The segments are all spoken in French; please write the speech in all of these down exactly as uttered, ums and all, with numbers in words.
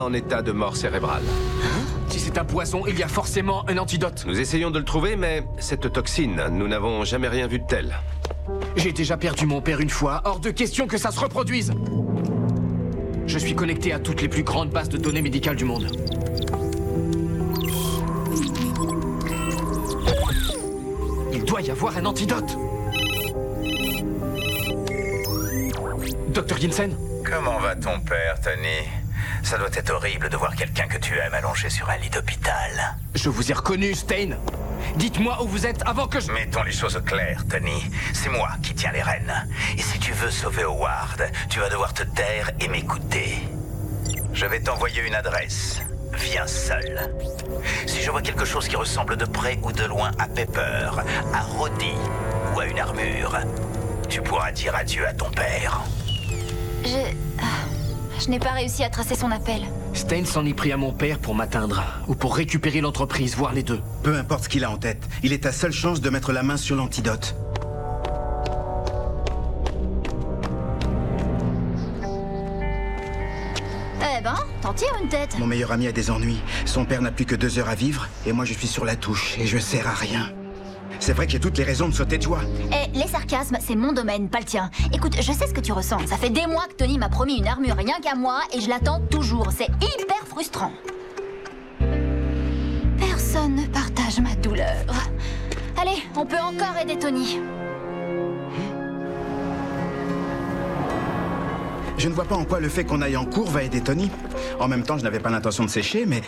en état de mort cérébrale. Hein? Si c'est un poison, il y a forcément un antidote. Nous essayons de le trouver, mais cette toxine, nous n'avons jamais rien vu de tel. J'ai déjà perdu mon père une fois, hors de question que ça se reproduise. Je suis connecté à toutes les plus grandes bases de données médicales du monde. Il doit y avoir un antidote. Docteur Ginsen? Comment va ton père, Tony? Ça doit être horrible de voir quelqu'un que tu aimes allongé sur un lit d'hôpital. Je vous ai reconnu, Stein. Dites-moi où vous êtes avant que je... Mettons les choses au clair, Tony. C'est moi qui tiens les rênes. Et si tu veux sauver Howard, tu vas devoir te taire et m'écouter. Je vais t'envoyer une adresse. Viens seul. Si je vois quelque chose qui ressemble de près ou de loin à Pepper, à Roddy ou à une armure, tu pourras dire adieu à ton père. Je... Je n'ai pas réussi à tracer son appel. Stein s'en est pris à mon père pour m'atteindre. Ou pour récupérer l'entreprise, voire les deux. Peu importe ce qu'il a en tête, il est ta seule chance de mettre la main sur l'antidote. Eh ben, t'en tires une tête. Mon meilleur ami a des ennuis. Son père n'a plus que deux heures à vivre, et moi je suis sur la touche, et je sers à rien. C'est vrai que j'ai toutes les raisons de sauter de joie. Eh, les sarcasmes, c'est mon domaine, pas le tien. Écoute, je sais ce que tu ressens. Ça fait des mois que Tony m'a promis une armure rien qu'à moi, et je l'attends toujours. C'est hyper frustrant. Personne ne partage ma douleur. Allez, on peut encore aider Tony. Je ne vois pas en quoi le fait qu'on aille en cours va aider Tony. En même temps, je n'avais pas l'intention de sécher, mais...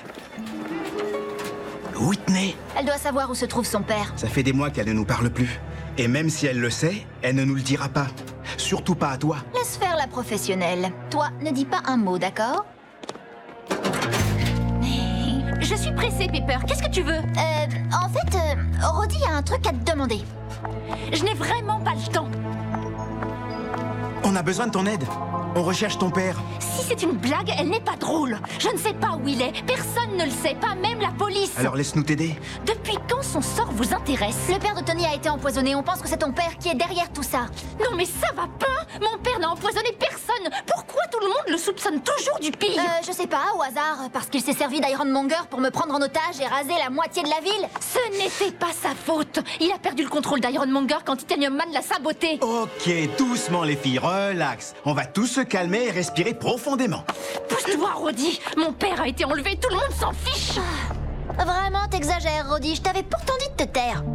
Whitney! Elle doit savoir où se trouve son père. Ça fait des mois qu'elle ne nous parle plus. Et même si elle le sait, elle ne nous le dira pas. Surtout pas à toi. Laisse faire la professionnelle. Toi, ne dis pas un mot, d'accord? Je suis pressée, Pepper. Qu'est-ce que tu veux? Euh, en fait, euh, Roddy a un truc à te demander. Je n'ai vraiment pas le temps. On a besoin de ton aide. On recherche ton père. Si c'est une blague, elle n'est pas drôle. Je ne sais pas où il est. Personne ne le sait, pas même la police. Alors laisse-nous t'aider. Depuis quand son sort vous intéresse? Le père de Tony a été empoisonné. On pense que c'est ton père qui est derrière tout ça. Non mais ça va pas. Mon père n'a empoisonné personne. Pourquoi tout le monde le soupçonne toujours du pire? Euh, je sais pas, au hasard. Parce qu'il s'est servi d'Ironmonger pour me prendre en otage et raser la moitié de la ville. Ce n'était pas sa faute. Il a perdu le contrôle d'Ironmonger quand Titanium Man l'a saboté. Ok, doucement les filles, relax. On va tous se calmer et respirer profondément. Pousse-toi, Roddy. Mon père a été enlevé, tout le monde s'en fiche. Vraiment, t'exagères, Roddy. Je t'avais pourtant dit de te taire.